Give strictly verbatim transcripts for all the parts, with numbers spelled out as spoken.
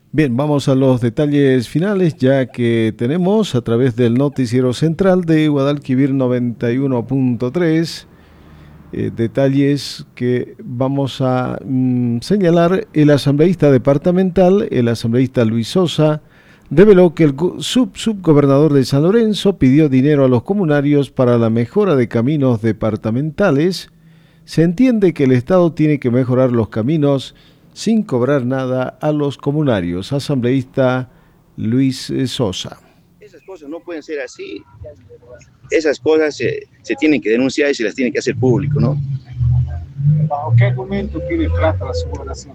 Bien, vamos a los detalles finales, ya que tenemos a través del noticiero central de Guadalquivir noventa y uno punto tres eh, detalles que vamos a mm, señalar. El asambleísta departamental, el asambleísta Luis Sosa, reveló que el sub subgobernador de San Lorenzo pidió dinero a los comunarios para la mejora de caminos departamentales. Se entiende que el Estado tiene que mejorar los caminos sin cobrar nada a los comunarios. Asambleísta Luis Sosa. Esas cosas no pueden ser así. Esas cosas se, se tienen que denunciar y se las tiene que hacer público, ¿no? ¿Bajo qué argumento tiene plata la subgobernación?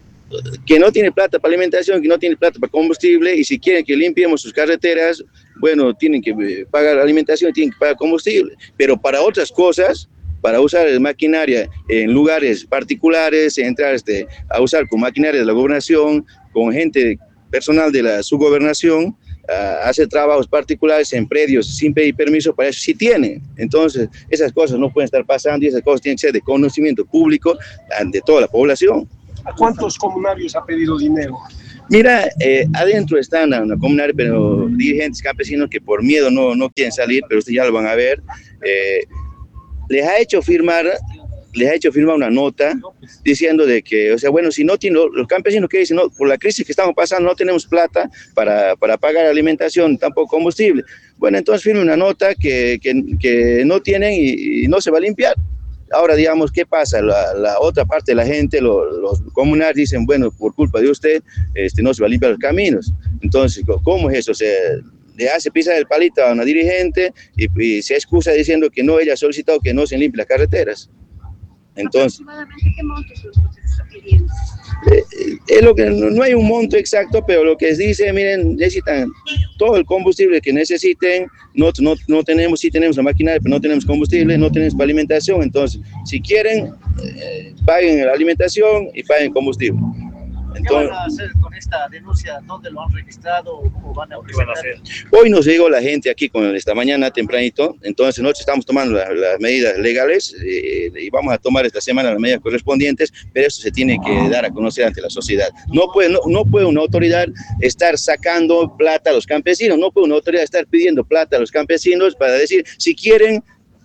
Que no tiene plata para alimentación, que no tiene plata para combustible, y si quieren que limpiemos sus carreteras, bueno, tienen que pagar alimentación y tienen que pagar combustible. Pero para otras cosas, para usar maquinaria en lugares particulares, entrar este, a usar con maquinaria de la gobernación, con gente personal de la subgobernación, a hacer trabajos particulares en predios sin pedir permiso, para eso sí tienen. Entonces, esas cosas no pueden estar pasando y esas cosas tienen que ser de conocimiento público de toda la población. ¿A cuántos comunarios ha pedido dinero? Mira, eh, adentro están una comunaria, pero dirigentes campesinos que por miedo no, no quieren salir, pero ustedes ya lo van a ver. Eh, les ha hecho firmar, les ha hecho firmar una nota diciendo de que, o sea, bueno, si no tienen, los campesinos que dicen, no, por la crisis que estamos pasando no tenemos plata para, para pagar alimentación, tampoco combustible. Bueno, entonces firme una nota que, que, que no tienen y, y no se va a limpiar. Ahora, digamos, ¿qué pasa? La, la otra parte de la gente, lo, los comunarios dicen, bueno, por culpa de usted, este, no se va a limpiar los caminos. Entonces, ¿cómo es eso? O sea, le hace pisar el palito a una dirigente y, y se excusa diciendo que no, ella ha solicitado que no se limpien las carreteras. Entonces, ¿aproximadamente qué montos los está pidiendo? Eh, es lo que, no hay un monto exacto, pero lo que dice, miren, necesitan todo el combustible que necesiten. No, no, no tenemos, sí tenemos la maquinaria, pero no tenemos combustible, no tenemos para alimentación. Entonces, si quieren, eh, paguen la alimentación y paguen combustible. Entonces, ¿qué van a hacer con esta denuncia? ¿Dónde lo han registrado? ¿Cómo van a presentar? Hoy nos llegó la gente aquí con esta mañana tempranito, entonces nosotros estamos tomando las, las medidas legales eh, y vamos a tomar esta semana las medidas correspondientes, pero eso se tiene que dar a conocer ante la sociedad. No puede, no, no puede una autoridad estar sacando plata a los campesinos, no puede una autoridad estar pidiendo plata a los campesinos para decir, si quieren,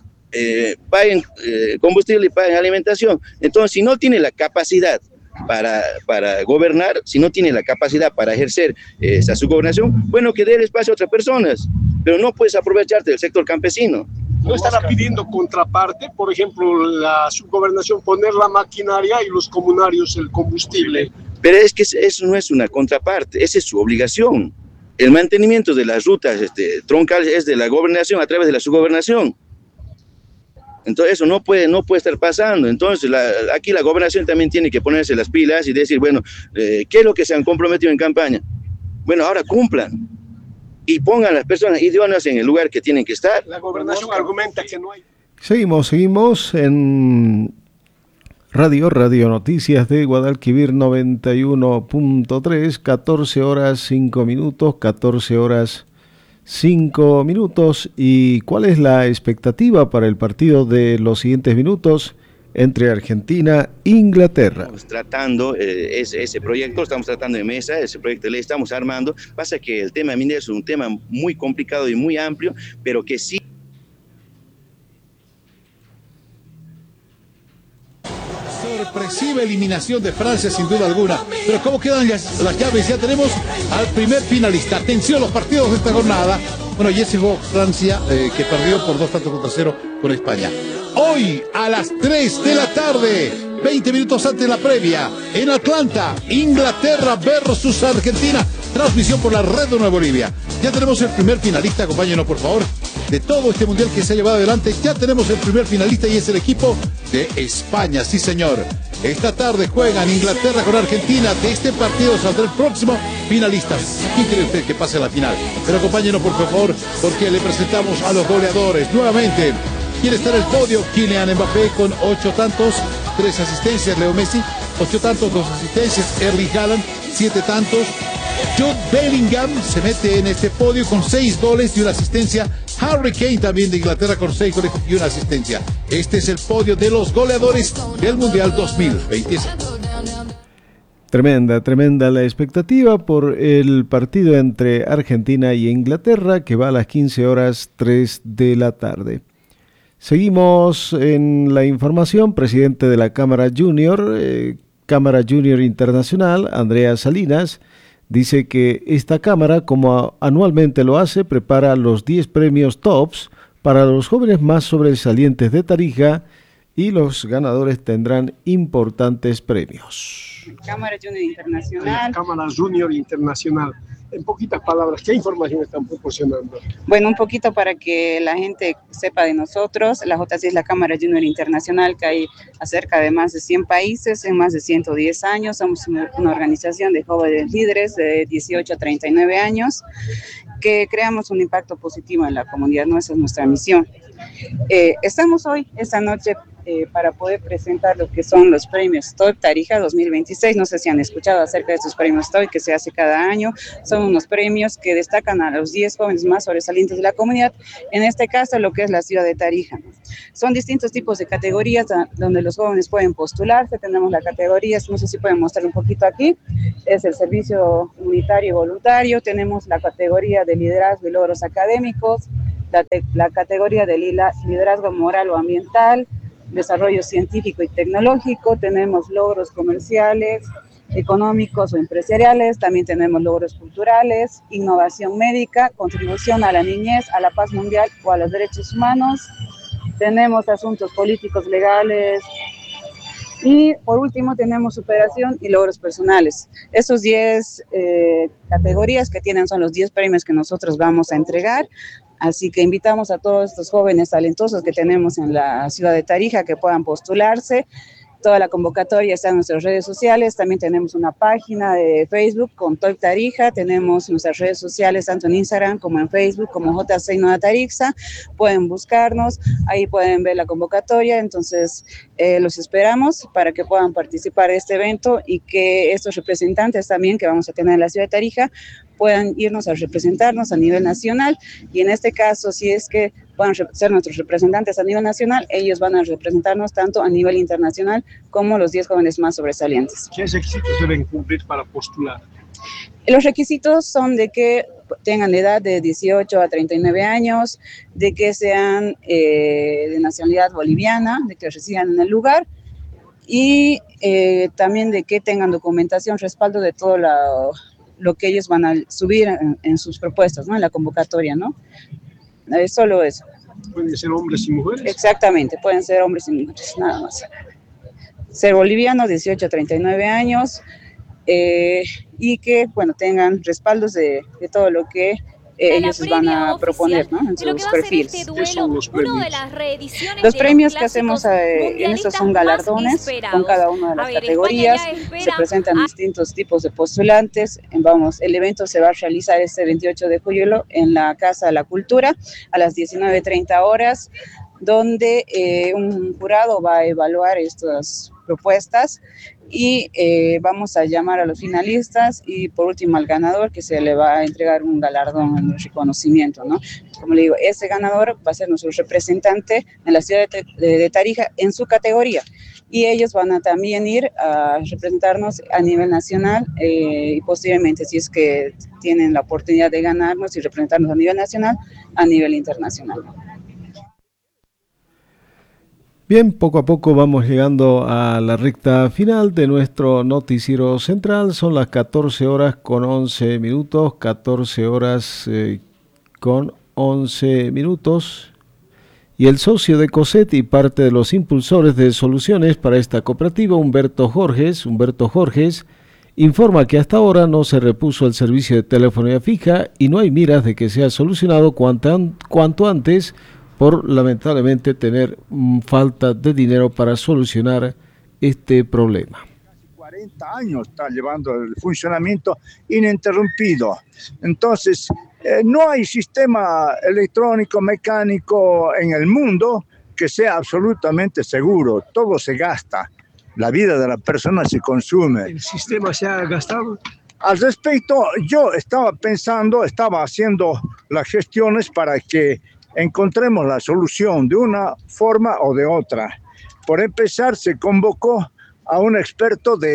eh, paguen eh, combustible y paguen alimentación. Entonces, si no tiene la capacidad Para, para gobernar, si no tiene la capacidad para ejercer eh, esa subgobernación, bueno, que dé el espacio a otras personas, pero no puedes aprovecharte del sector campesino. ¿No estará pidiendo contraparte? Por ejemplo, la subgobernación poner la maquinaria y los comunarios el combustible. Pero es que eso no es una contraparte, esa es su obligación. El mantenimiento de las rutas este, troncales es de la gobernación a través de la subgobernación. Entonces eso no puede, no puede estar pasando. Entonces la, aquí la gobernación también tiene que ponerse las pilas y decir, bueno, eh, ¿qué es lo que se han comprometido en campaña? Bueno, ahora cumplan y pongan las personas idóneas en el lugar que tienen que estar. La gobernación argumenta que no hay. Seguimos, seguimos en Radio, Radio Noticias de Guadalquivir noventa y uno punto tres, catorce horas cinco minutos, catorce horas Cinco minutos. ¿Y cuál es la expectativa para el partido de los siguientes minutos entre Argentina e Inglaterra? Estamos tratando eh, ese, ese proyecto, estamos tratando de mesa, ese proyecto le estamos armando. Pasa que el tema minero es un tema muy complicado y muy amplio, pero que sí. Sorpresiva eliminación de Francia, sin duda alguna. Pero ¿cómo quedan las, las llaves? Ya tenemos al primer finalista. Atención, los partidos de esta jornada. Bueno, ya se jugó Francia, eh, que perdió por dos tantos contra cero con España. Hoy, a las tres de la tarde, veinte minutos antes de la previa, en Atlanta, Inglaterra versus Argentina. Transmisión por la red de Nueva Bolivia. Ya tenemos el primer finalista, acompáñenos por favor. De todo este mundial que se ha llevado adelante, ya tenemos el primer finalista y es el equipo de España, sí señor. Esta tarde juegan Inglaterra con Argentina. De este partido saldrá el próximo finalista. ¿Quién cree usted que pase a la final? Pero acompáñenos por favor, porque le presentamos a los goleadores. Nuevamente, ¿quién está en el podio? Kylian Mbappé con ocho tantos, tres asistencias. Leo Messi, ocho tantos, dos asistencias. Erling Haaland, siete tantos. Jude Bellingham se mete en este podio con seis goles y una asistencia. Harry Kane también de Inglaterra con seis goles y una asistencia. Este es el podio de los goleadores del Mundial dos mil veintiséis. Tremenda, tremenda la expectativa por el partido entre Argentina y Inglaterra, que va a las quince horas tres de la tarde. Seguimos en la información. Presidente de la Cámara Junior, eh, Cámara Junior Internacional, Andrea Salinas, dice que esta Cámara, como anualmente lo hace, prepara los diez premios tops para los jóvenes más sobresalientes de Tarija y los ganadores tendrán importantes premios. Cámara Junior Internacional. Cámara Junior Internacional. En poquitas palabras, ¿qué información están proporcionando? Bueno, un poquito para que la gente sepa de nosotros. La J C I es la Cámara Junior Internacional, que hay acerca de más de cien países en más de ciento diez años. Somos una, una organización de jóvenes líderes de dieciocho a treinta y nueve años que creamos un impacto positivo en la comunidad. No, esa es nuestra misión. Eh, estamos hoy, esta noche, eh, para poder presentar lo que son los premios T O Y Tarija dos mil veintiséis. No sé si han escuchado acerca de estos premios T O Y que se hace cada año. Son unos premios que destacan a los diez jóvenes más sobresalientes de la comunidad, en este caso lo que es la ciudad de Tarija. Son distintos tipos de categorías donde los jóvenes pueden postularse. Tenemos la categoría, no sé si pueden mostrar un poquito aquí, es el servicio unitario y voluntario. Tenemos la categoría de liderazgo y logros académicos, la, te, la categoría de liderazgo moral o ambiental, desarrollo científico y tecnológico. Tenemos logros comerciales, económicos o empresariales. También tenemos logros culturales, innovación médica, contribución a la niñez, a la paz mundial o a los derechos humanos. Tenemos asuntos políticos, legales. Y por último tenemos superación y logros personales. Esos diez eh, categorías que tienen son los diez premios que nosotros vamos a entregar. Así que invitamos a todos estos jóvenes talentosos que tenemos en la ciudad de Tarija que puedan postularse. Toda la convocatoria está en nuestras redes sociales. También tenemos una página de Facebook con T O Y Tarija. Tenemos nuestras redes sociales tanto en Instagram como en Facebook como J C I Nueva Tarixa. Pueden buscarnos, ahí pueden ver la convocatoria. Entonces eh, los esperamos para que puedan participar de este evento y que estos representantes también que vamos a tener en la ciudad de Tarija puedan irnos a representarnos a nivel nacional, y en este caso, si es que van a ser nuestros representantes a nivel nacional, ellos van a representarnos tanto a nivel internacional como los diez jóvenes más sobresalientes. ¿Qué requisitos deben cumplir para postular? Los requisitos son de que tengan edad de dieciocho a treinta y nueve años, de que sean eh, de nacionalidad boliviana, de que residan en el lugar, y eh, también de que tengan documentación, respaldo de todo la... lo que ellos van a subir en, en sus propuestas, ¿no? En la convocatoria, ¿no? Es solo eso. ¿Pueden ser hombres y mujeres? Exactamente, pueden ser hombres y mujeres, nada más. Ser bolivianos, dieciocho a treinta y nueve años, eh, y que, bueno, tengan respaldos de, de todo lo que eh, ellos van a proponer, ¿no? En sus perfiles. Este duelo, son los premios? Uno de las reediciones los de premios los que hacemos eh, en estos son galardones con cada una de las ver, categorías. Se presentan a... distintos tipos de postulantes. Vamos, el evento se va a realizar este veintiocho de julio en la Casa de la Cultura a las diecinueve treinta horas, donde eh, un jurado va a evaluar estas propuestas y eh, vamos a llamar a los finalistas y por último al ganador, que se le va a entregar un galardón, un reconocimiento, ¿no? Como le digo, ese ganador va a ser nuestro representante en la ciudad de, de, de Tarija en su categoría, y ellos van a también ir a representarnos a nivel nacional eh, y posteriormente, si es que tienen la oportunidad de ganarnos y representarnos a nivel nacional, a nivel internacional. Bien, poco a poco vamos llegando a la recta final de nuestro noticiero central. Son las catorce horas con once minutos, catorce horas eh, con once minutos. Y el socio de COSET y parte de los impulsores de soluciones para esta cooperativa, Humberto Jorges, Humberto Jorges, informa que hasta ahora no se repuso el servicio de telefonía fija y no hay miras de que sea solucionado cuanto, an- cuanto antes, por lamentablemente tener mm, falta de dinero para solucionar este problema. cuarenta años está llevando el funcionamiento ininterrumpido. Entonces, eh, no hay sistema electrónico mecánico en el mundo que sea absolutamente seguro. Todo se gasta. La vida de la persona se consume. ¿El sistema se ha gastado? Al respecto, yo estaba pensando, estaba haciendo las gestiones para que encontremos la solución de una forma o de otra. Por empezar, se convocó a un experto de,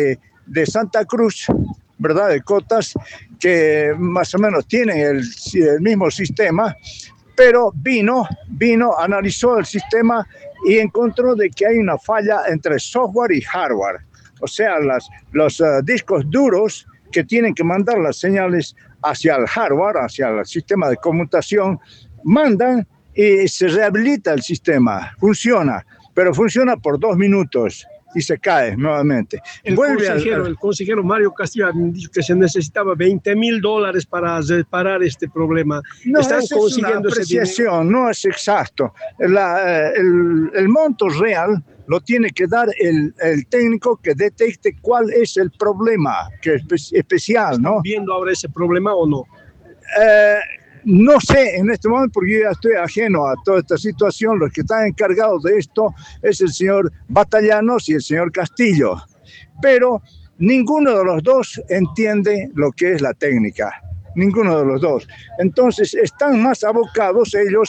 de Santa Cruz, ¿verdad? De Cotas, que más o menos tienen el, el mismo sistema, pero vino, vino, analizó el sistema y encontró de que hay una falla entre software y hardware. O sea, las, los uh, discos duros que tienen que mandar las señales hacia el hardware, hacia el sistema de conmutación, mandan y se rehabilita el sistema, funciona, pero funciona por dos minutos y se cae nuevamente. El consejero, al... el consejero Mario Castillo me dijo que se necesitaba veinte mil dólares para reparar este problema. No, ¿Están esa consiguiendo es una apreciación, no es exacto. La, el, el monto real lo tiene que dar el, el técnico que detecte cuál es el problema, que es espe- especial, ¿no? ¿Están viendo ahora ese problema o no? Eh, no sé en este momento porque yo ya estoy ajeno a toda esta situación. Los que están encargados de esto es el señor Batallanos y el señor Castillo. Pero ninguno de los dos entiende lo que es la técnica. Ninguno de los dos. Entonces están más abocados ellos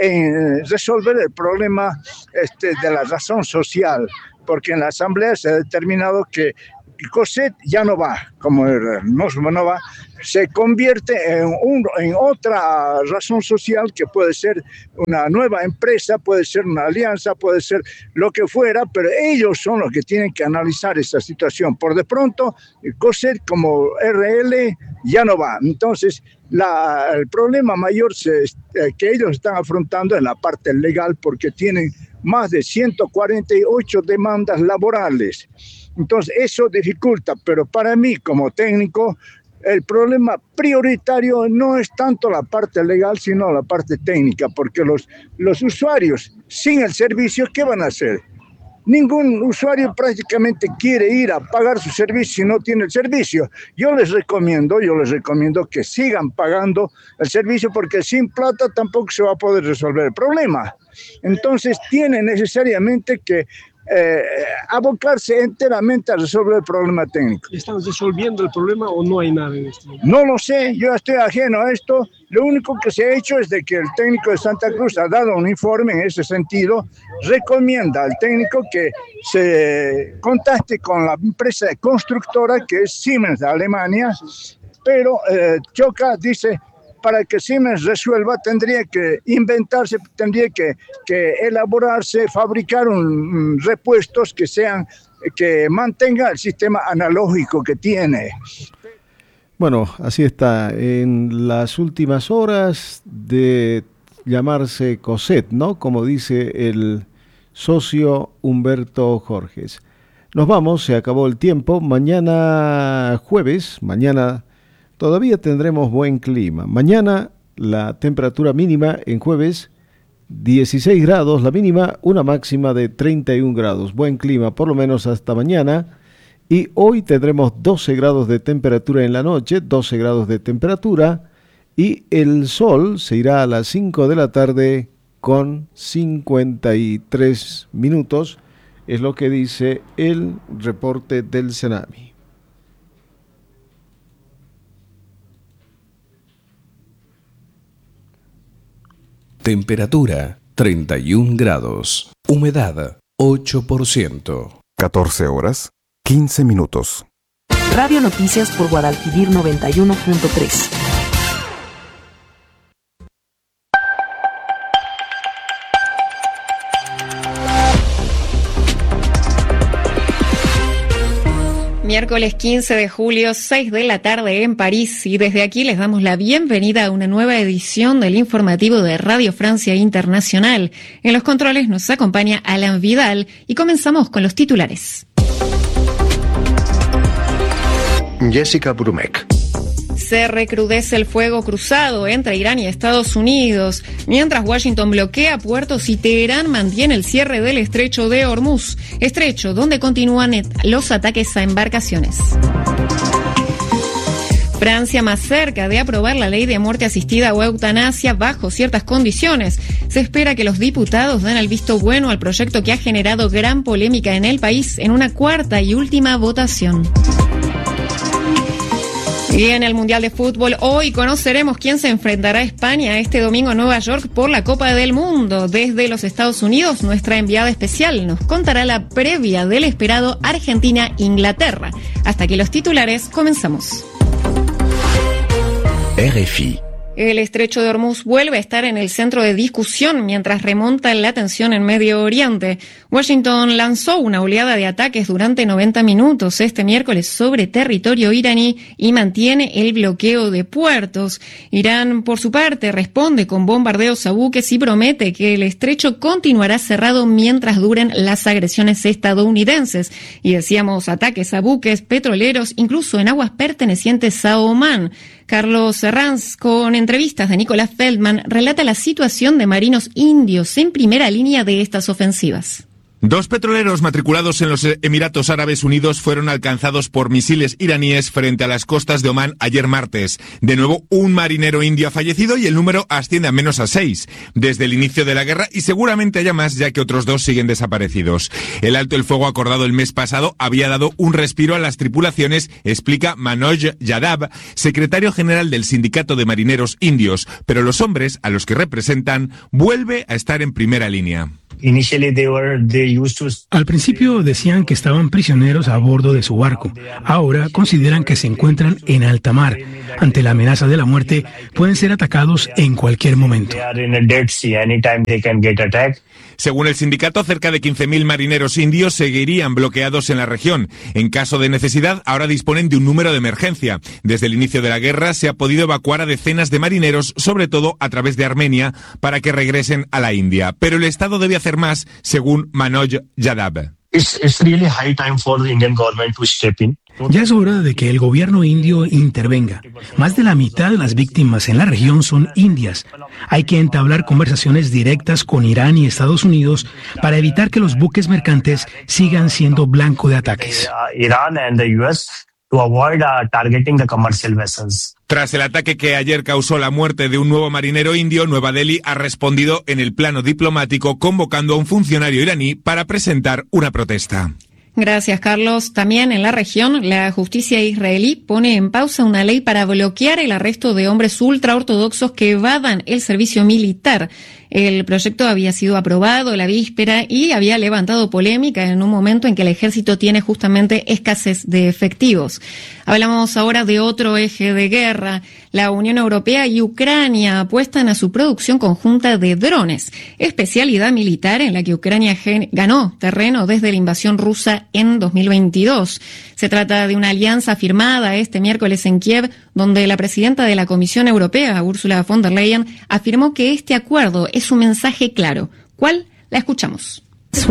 en resolver el problema este, de la razón social, porque en la asamblea se ha determinado que Cosette ya no va, como no, no va, se convierte en, un, en otra razón social que puede ser una nueva empresa, puede ser una alianza, puede ser lo que fuera, pero ellos son los que tienen que analizar esa situación. Por de pronto, Cosette como R L ya no va. Entonces, la, el problema mayor se, eh, que ellos están afrontando es la parte legal, porque tienen más de ciento cuarenta y ocho demandas laborales. Entonces, eso dificulta, pero para mí como técnico, el problema prioritario no es tanto la parte legal, sino la parte técnica, porque los, los usuarios sin el servicio, ¿qué van a hacer? Ningún usuario prácticamente quiere ir a pagar su servicio si no tiene el servicio. Yo les recomiendo, yo les recomiendo que sigan pagando el servicio, porque sin plata tampoco se va a poder resolver el problema. Entonces, tiene necesariamente que Eh, abocarse enteramente a resolver el problema técnico. ¿Están resolviendo el problema o no hay nada en esto? No lo sé, yo estoy ajeno a esto. Lo único que se ha hecho es de que el técnico de Santa Cruz ha dado un informe en ese sentido, recomienda al técnico que se contacte con la empresa constructora que es Siemens de Alemania, pero eh, Choca dice, para que Siemens resuelva tendría que inventarse, tendría que, que elaborarse, fabricar un, un repuestos que sean, que mantenga el sistema analógico que tiene. Bueno, así está. En las últimas horas de llamarse Cosette, ¿no? Como dice el socio Humberto Jorges. Nos vamos, se acabó el tiempo. Mañana jueves, mañana todavía tendremos buen clima. Mañana la temperatura mínima en jueves dieciséis grados, la mínima una máxima de treinta y un grados. Buen clima por lo menos hasta mañana. Y hoy tendremos doce grados de temperatura en la noche, doce grados de temperatura. Y el sol se irá a las cinco de la tarde con cincuenta y tres minutos. Es lo que dice el reporte del Senami. Temperatura treinta y un grados. Humedad ocho por ciento. catorce horas, quince minutos. Radio Noticias por Guadalquivir noventa y uno punto tres. Miércoles quince de julio, seis de la tarde en París, y desde aquí les damos la bienvenida a una nueva edición del informativo de Radio Francia Internacional. En los controles nos acompaña Alan Vidal y comenzamos con los titulares. Jessica Brumek. Se recrudece el fuego cruzado entre Irán y Estados Unidos, mientras Washington bloquea puertos y Teherán mantiene el cierre del estrecho de Hormuz, estrecho donde continúan los ataques a embarcaciones. Francia más cerca de aprobar la ley de muerte asistida o eutanasia bajo ciertas condiciones. Se espera que los diputados den el visto bueno al proyecto que ha generado gran polémica en el país en una cuarta y última votación. Y en el Mundial de Fútbol, hoy conoceremos quién se enfrentará a España este domingo en Nueva York por la Copa del Mundo. Desde los Estados Unidos, nuestra enviada especial nos contará la previa del esperado Argentina-Inglaterra. Hasta aquí los titulares, comenzamos. R F I. El estrecho de Hormuz vuelve a estar en el centro de discusión mientras remonta la tensión en Medio Oriente. Washington lanzó una oleada de ataques durante noventa minutos este miércoles sobre territorio iraní y mantiene el bloqueo de puertos. Irán, por su parte, responde con bombardeos a buques y promete que el estrecho continuará cerrado mientras duren las agresiones estadounidenses. Y decíamos ataques a buques petroleros, incluso en aguas pertenecientes a Omán. Carlos Herranz, con entrevistas de Nicolás Feldman, relata la situación de marinos indios en primera línea de estas ofensivas. Dos petroleros matriculados en los Emiratos Árabes Unidos fueron alcanzados por misiles iraníes frente a las costas de Omán ayer martes. De nuevo, un marinero indio ha fallecido y el número asciende a menos a seis desde el inicio de la guerra, y seguramente haya más, ya que otros dos siguen desaparecidos. El alto el fuego acordado el mes pasado había dado un respiro a las tripulaciones, explica Manoj Yadav, secretario general del Sindicato de Marineros Indios, pero los hombres a los que representan vuelve a estar en primera línea. Al principio decían que estaban prisioneros a bordo de su barco. Ahora consideran que se encuentran en alta mar. Ante la amenaza de la muerte, pueden ser atacados en cualquier momento. Según el sindicato, cerca de quince mil marineros indios seguirían bloqueados en la región. En caso de necesidad, ahora disponen de un número de emergencia. Desde el inicio de la guerra se ha podido evacuar a decenas de marineros, sobre todo a través de Armenia, para que regresen a la India. Pero el Estado debe hacer más, según Manoj Yadav. Ya es hora de que el gobierno indio intervenga. Más de la mitad de las víctimas en la región son indias. Hay que entablar conversaciones directas con Irán y Estados Unidos para evitar que los buques mercantes sigan siendo blanco de ataques. Tras el ataque que ayer causó la muerte de un nuevo marinero indio, Nueva Delhi ha respondido en el plano diplomático, convocando a un funcionario iraní para presentar una protesta. Gracias, Carlos. También en la región, la justicia israelí pone en pausa una ley para bloquear el arresto de hombres ultraortodoxos que evadan el servicio militar. El proyecto había sido aprobado la víspera y había levantado polémica en un momento en que el ejército tiene justamente escasez de efectivos. Hablamos ahora de otro eje de guerra. La Unión Europea y Ucrania apuestan a su producción conjunta de drones, especialidad militar en la que Ucrania ganó terreno desde la invasión rusa en dos mil veintidós. Se trata de una alianza firmada este miércoles en Kiev, donde la presidenta de la Comisión Europea, Ursula von der Leyen, afirmó que este acuerdo es un mensaje claro. ¿Cuál? La escuchamos.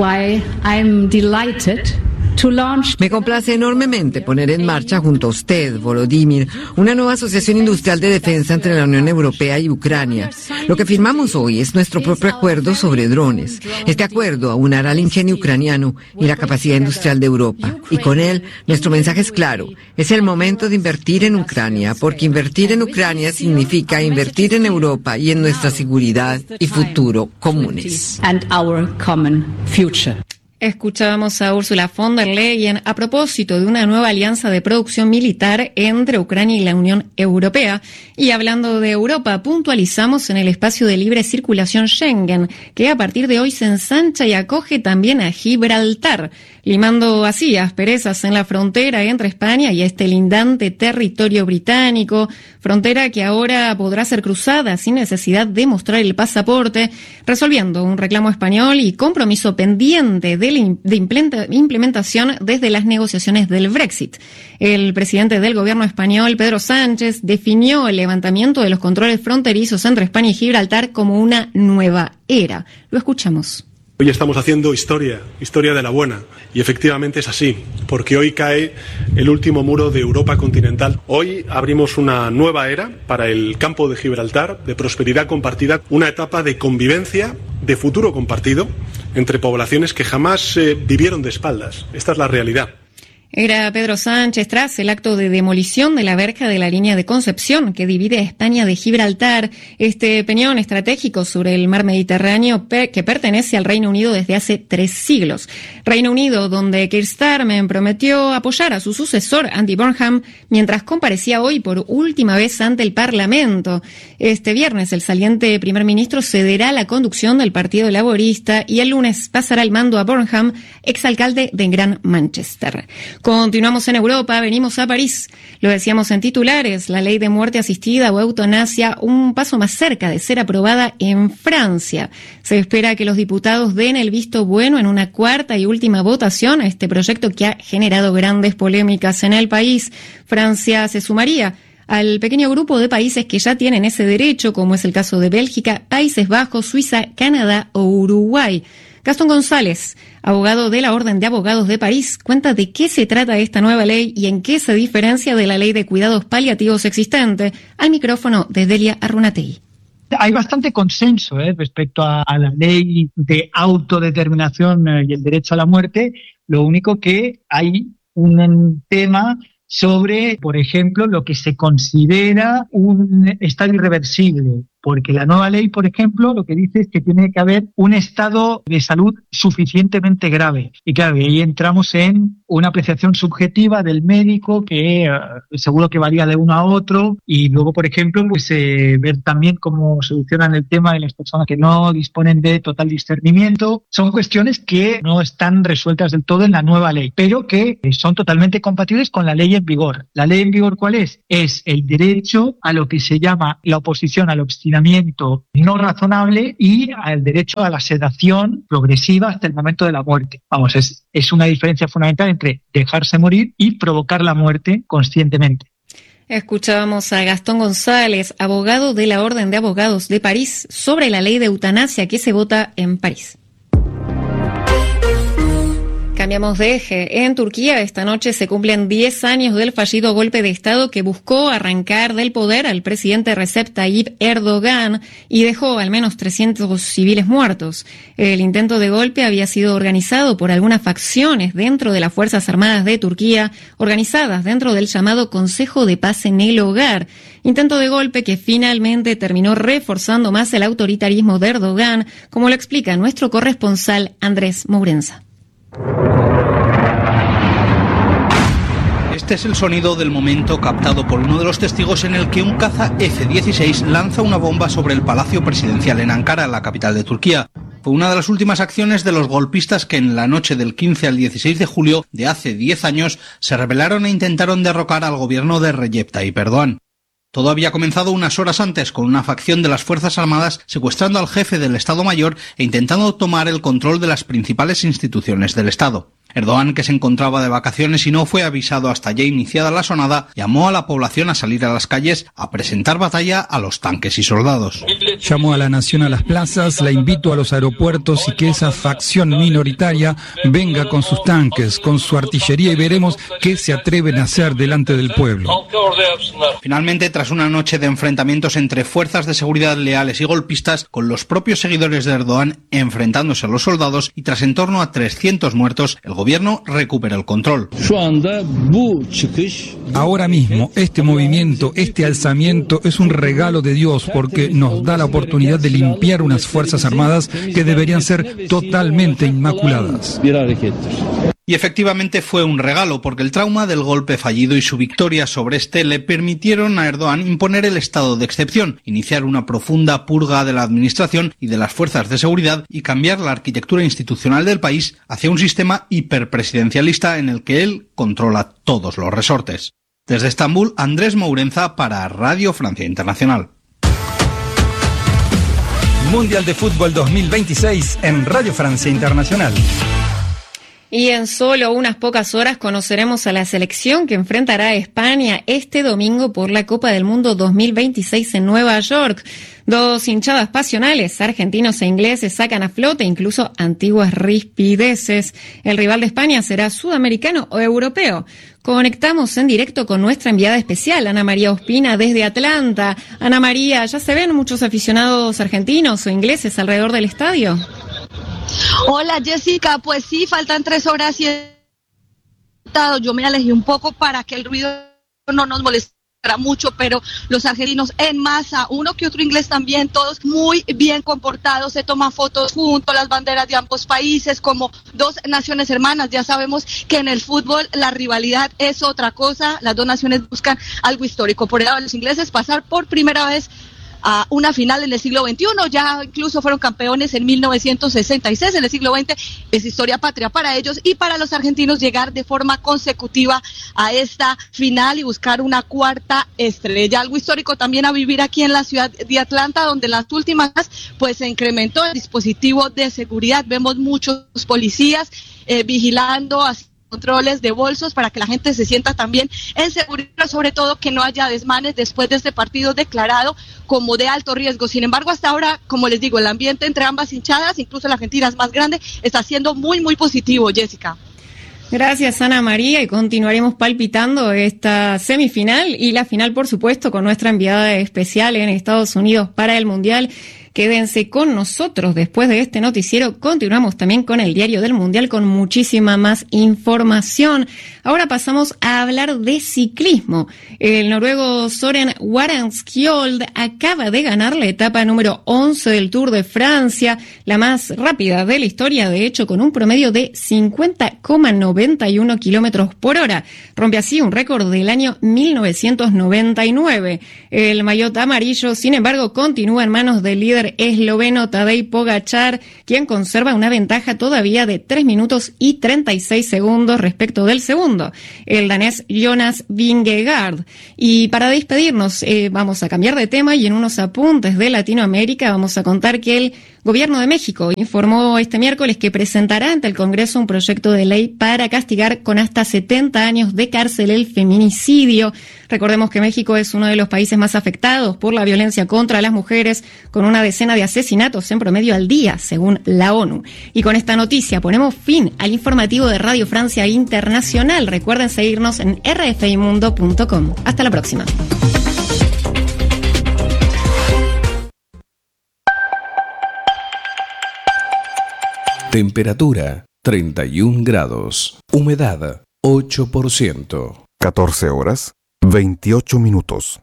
Me complace enormemente poner en marcha junto a usted, Volodymyr, una nueva asociación industrial de defensa entre la Unión Europea y Ucrania. Lo que firmamos hoy es nuestro propio acuerdo sobre drones. Este acuerdo aunará el ingenio ucraniano y la capacidad industrial de Europa. Y con él, nuestro mensaje es claro. Es el momento de invertir en Ucrania, porque invertir en Ucrania significa invertir en Europa y en nuestra seguridad y futuro comunes. Escuchábamos a Ursula von der Leyen a propósito de una nueva alianza de producción militar entre Ucrania y la Unión Europea. Y hablando de Europa, puntualizamos en el espacio de libre circulación Schengen, que a partir de hoy se ensancha y acoge también a Gibraltar, limando así asperezas en la frontera entre España y este lindante territorio británico, frontera que ahora podrá ser cruzada sin necesidad de mostrar el pasaporte, resolviendo un reclamo español y compromiso pendiente de de implementación desde las negociaciones del Brexit. El presidente del gobierno español, Pedro Sánchez, definió el levantamiento de los controles fronterizos entre España y Gibraltar como una nueva era. Lo escuchamos. Hoy estamos haciendo historia, historia de la buena, y efectivamente es así, porque hoy cae el último muro de Europa continental. Hoy abrimos una nueva era para el campo de Gibraltar, de prosperidad compartida, una etapa de convivencia, de futuro compartido, entre poblaciones que jamás eh, vivieron de espaldas. Esta es la realidad. Era Pedro Sánchez tras el acto de demolición de la verja de la línea de Concepción que divide a España de Gibraltar, este peñón estratégico sobre el mar Mediterráneo que pertenece al Reino Unido desde hace tres siglos. Reino Unido, donde Keir Starmer prometió apoyar a su sucesor Andy Burnham mientras comparecía hoy por última vez ante el Parlamento. Este viernes el saliente primer ministro cederá la conducción del Partido Laborista y el lunes pasará el mando a Burnham, exalcalde de Gran Manchester. Continuamos en Europa, venimos a París. Lo decíamos en titulares, la ley de muerte asistida o eutanasia, un paso más cerca de ser aprobada en Francia. Se espera que los diputados den el visto bueno en una cuarta y última votación a este proyecto que ha generado grandes polémicas en el país. Francia se sumaría al pequeño grupo de países que ya tienen ese derecho, como es el caso de Bélgica, Países Bajos, Suiza, Canadá o Uruguay. Gastón González, abogado de la Orden de Abogados de París, cuenta de qué se trata esta nueva ley y en qué se diferencia de la ley de cuidados paliativos existente. Al micrófono de Delia Arrunategui. Hay bastante consenso ¿eh? respecto a, a la ley de autodeterminación eh, y el derecho a la muerte. Lo único que hay un tema sobre, por ejemplo, lo que se considera un estado irreversible. Porque la nueva ley, por ejemplo, lo que dice es que tiene que haber un estado de salud suficientemente grave. Y claro, y ahí entramos en una apreciación subjetiva del médico que eh, seguro que varía de uno a otro. Y luego, por ejemplo, pues eh, ver también cómo solucionan el tema de las personas que no disponen de total discernimiento. Son cuestiones que no están resueltas del todo en la nueva ley, pero que eh, son totalmente compatibles con la ley en vigor. ¿La ley en vigor cuál es? Es el derecho a lo que se llama la oposición al obstinamiento no razonable y al derecho a la sedación progresiva hasta el momento de la muerte. Vamos, es, es una diferencia fundamental entre dejarse morir y provocar la muerte conscientemente. Escuchábamos a Gastón González, abogado de la Orden de Abogados de París, sobre la ley de eutanasia que se vota en París. Cambiamos de eje. En Turquía esta noche se cumplen diez años del fallido golpe de Estado que buscó arrancar del poder al presidente Recep Tayyip Erdogan y dejó al menos trescientos civiles muertos. El intento de golpe había sido organizado por algunas facciones dentro de las Fuerzas Armadas de Turquía, organizadas dentro del llamado Consejo de Paz en el Hogar. Intento de golpe que finalmente terminó reforzando más el autoritarismo de Erdogan, como lo explica nuestro corresponsal Andrés Mourenza. Este es el sonido del momento captado por uno de los testigos en el que un caza F dieciséis lanza una bomba sobre el Palacio Presidencial en Ankara, la capital de Turquía. Fue una de las últimas acciones de los golpistas que en la noche del quince al dieciséis de julio de hace diez años se rebelaron e intentaron derrocar al gobierno de Recep Tayyip Erdogan. Todo había comenzado unas horas antes con una facción de las Fuerzas Armadas secuestrando al jefe del Estado Mayor e intentando tomar el control de las principales instituciones del Estado. Erdogan, que se encontraba de vacaciones y no fue avisado hasta ya iniciada la sonada, llamó a la población a salir a las calles a presentar batalla a los tanques y soldados. Llamó a la nación a las plazas, la invito a los aeropuertos y que esa facción minoritaria venga con sus tanques, con su artillería y veremos qué se atreven a hacer delante del pueblo. Finalmente, tras una noche de enfrentamientos entre fuerzas de seguridad leales y golpistas, con los propios seguidores de Erdogan enfrentándose a los soldados y tras en torno a trescientos muertos, el gobierno recupera el control. Ahora mismo, este movimiento, este alzamiento es un regalo de Dios porque nos da la oportunidad de limpiar unas fuerzas armadas que deberían ser totalmente inmaculadas. Y efectivamente fue un regalo, porque el trauma del golpe fallido y su victoria sobre este le permitieron a Erdogan imponer el estado de excepción, iniciar una profunda purga de la administración y de las fuerzas de seguridad y cambiar la arquitectura institucional del país hacia un sistema hiperpresidencialista en el que él controla todos los resortes. Desde Estambul, Andrés Mourenza para Radio Francia Internacional. Mundial de Fútbol dos mil veintiséis en Radio Francia Internacional. Y en solo unas pocas horas conoceremos a la selección que enfrentará a España este domingo por la Copa del Mundo dos mil veintiséis en Nueva York. Dos hinchadas pasionales, argentinos e ingleses, sacan a flote incluso antiguas rispideces. El rival de España será sudamericano o europeo. Conectamos en directo con nuestra enviada especial, Ana María Ospina, desde Atlanta. Ana María, ¿ya se ven muchos aficionados argentinos o ingleses alrededor del estadio? Hola Jessica, pues sí, faltan tres horas y yo me alejé un poco para que el ruido no nos molestara mucho, pero los argentinos en masa, uno que otro inglés también, todos muy bien comportados, se toman fotos junto a las banderas de ambos países como dos naciones hermanas. Ya sabemos que en el fútbol la rivalidad es otra cosa, las dos naciones buscan algo histórico. Por el lado de los ingleses, pasar por primera vez a una final en el siglo veintiuno, ya incluso fueron campeones en mil novecientos sesenta y seis, en el siglo veinte, es historia patria para ellos, y para los argentinos llegar de forma consecutiva a esta final y buscar una cuarta estrella, algo histórico también a vivir aquí en la ciudad de Atlanta, donde las últimas pues se incrementó el dispositivo de seguridad, vemos muchos policías eh, vigilando así controles de bolsos para que la gente se sienta también en seguridad, sobre todo que no haya desmanes después de este partido declarado como de alto riesgo. Sin embargo, hasta ahora, como les digo, el ambiente entre ambas hinchadas, incluso la Argentina es más grande, está siendo muy, muy positivo, Jessica. Gracias, Ana María, y continuaremos palpitando esta semifinal y la final, por supuesto, con nuestra enviada especial en Estados Unidos para el Mundial. Quédense con nosotros. Después de este noticiero continuamos también con el Diario del Mundial con muchísima más información. Ahora pasamos a hablar de ciclismo. El noruego Søren Waranskjold acaba de ganar la etapa número once del Tour de Francia, la más rápida de la historia, de hecho con un promedio de cincuenta coma noventa y uno kilómetros por hora. Rompe así un récord del año mil novecientos noventa y nueve. El maillot amarillo, sin embargo, continúa en manos del líder esloveno Tadej Pogačar, quien conserva una ventaja todavía de tres minutos y treinta y seis segundos respecto del segundo, el danés Jonas Vingegaard. Y para despedirnos, eh, vamos a cambiar de tema y en unos apuntes de Latinoamérica vamos a contar que el Gobierno de México informó este miércoles que presentará ante el Congreso un proyecto de ley para castigar con hasta setenta años de cárcel el feminicidio. Recordemos que México es uno de los países más afectados por la violencia contra las mujeres, con una decena de asesinatos en promedio al día, según la ONU. Y con esta noticia ponemos fin al informativo de Radio Francia Internacional. Recuerden seguirnos en r f i mundo punto com. Hasta la próxima. Temperatura treinta y un grados. Humedad ocho por ciento. catorce horas, veintiocho minutos.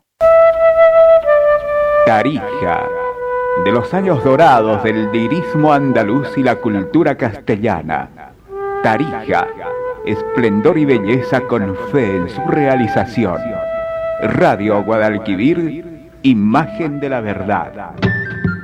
Tarija, de los años dorados del lirismo andaluz y la cultura castellana. Tarija, esplendor y belleza con fe en su realización. Radio Guadalquivir, imagen de la verdad.